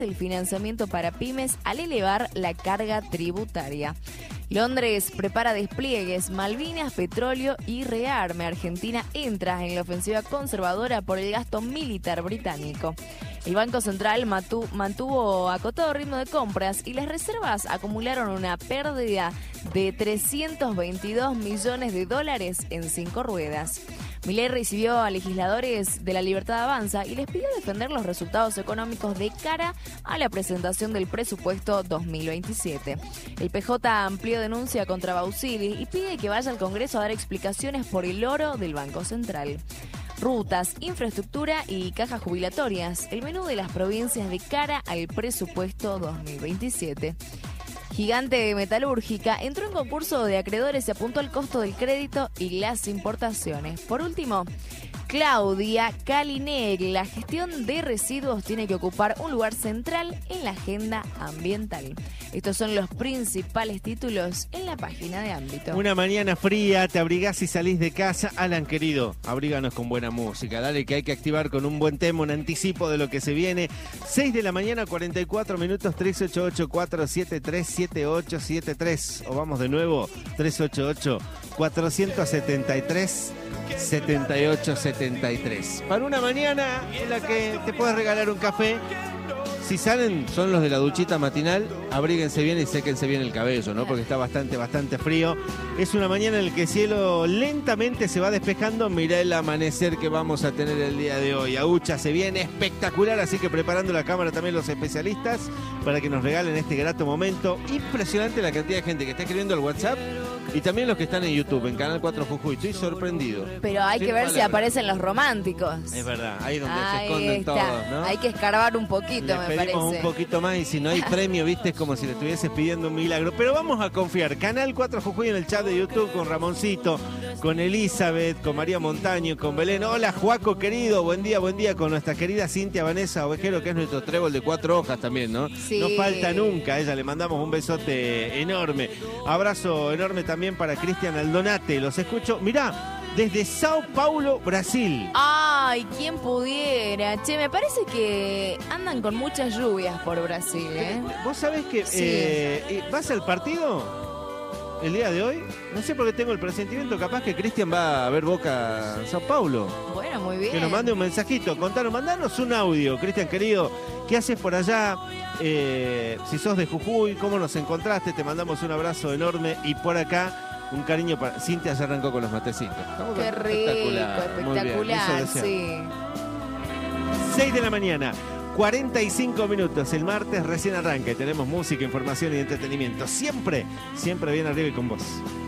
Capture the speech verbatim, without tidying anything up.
del financiamiento para pymes al elevar la carga tributaria. Londres prepara despliegues, Malvinas, petróleo y rearme. Argentina entra en la ofensiva conservadora por el gasto militar británico. El Banco Central matu- mantuvo acotado ritmo de compras y las reservas acumularon una pérdida de trescientos veintidós millones de dólares en cinco ruedas. Milei recibió a legisladores de La Libertad Avanza y les pidió defender los resultados económicos de cara a la presentación del presupuesto dos mil veintisiete. El P J amplió denuncia contra Bausili y pide que vaya al Congreso a dar explicaciones por el oro del Banco Central. Rutas, infraestructura y cajas jubilatorias, el menú de las provincias de cara al presupuesto dos mil veintisiete. Gigante Metalúrgica entró en concurso de acreedores y apuntó al costo del crédito y las importaciones. Por último, Claudia Calineg, la gestión de residuos tiene que ocupar un lugar central en la agenda ambiental. Estos son los principales títulos en la página de Ámbito. Una mañana fría, te abrigás y salís de casa. Alan, querido, abríganos con buena música. Dale que hay que activar con un buen tema, un anticipo de lo que se viene. seis de la mañana, cuarenta y cuatro minutos, tres ocho ocho, cuatro siete tres, siete ocho siete tres. O vamos de nuevo, tres ocho ocho, cuatro siete tres, siete ocho siete tres. Para una mañana en la que te puedes regalar un café. Si salen, son los de la duchita matinal, abríguense bien y séquense bien el cabello, ¿no? Porque está bastante, bastante frío. Es una mañana en la que el cielo lentamente se va despejando. Mirá el amanecer que vamos a tener el día de hoy. Aucha se viene espectacular, así que preparando la cámara también los especialistas para que nos regalen este grato momento. Impresionante la cantidad de gente que está escribiendo al WhatsApp y también los que están en YouTube, en Canal cuatro Jujuy. Estoy sorprendido. Pero hay Sin que ver palabras. Si aparecen los románticos. Es verdad, ahí es donde Ahí se esconden está. todos, ¿no? Hay que escarbar un poquito, Le me pedimos parece. un poquito más y si no hay premio, viste, es como si le estuvieses pidiendo un milagro. Pero vamos a confiar. Canal cuatro Jujuy en el chat de YouTube con Ramoncito, con Elizabeth, con María Montaño, con Belén. Hola, Juaco, querido. Buen día, buen día. Con nuestra querida Cintia Vanessa Ovejero, que es nuestro trébol de cuatro hojas también, ¿no? Sí. No falta nunca. A ella le mandamos un besote enorme. Abrazo enorme también para Cristian Aldonate. Los escucho. Mirá. Desde Sao Paulo, Brasil. Ay, quién pudiera. Che, me parece que andan con muchas lluvias por Brasil, ¿eh? ¿Vos sabés que Sí. eh, vas al partido el día de hoy? No sé por qué tengo el presentimiento, capaz que Cristian va a ver Boca Sao Paulo. Bueno, muy bien. Que nos mande un mensajito, contanos, mandanos un audio, Cristian querido. ¿Qué haces por allá? Eh, si sos de Jujuy, ¿cómo nos encontraste? Te mandamos un abrazo enorme y por acá un cariño para... Cintia ya arrancó con los matecitos. Estamos Qué con- rico, Muy bien, espectacular, eso sí. deseamos. seis de la mañana, cuarenta y cinco minutos. El martes recién arranca y tenemos música, información y entretenimiento. Siempre, siempre bien arriba y con vos.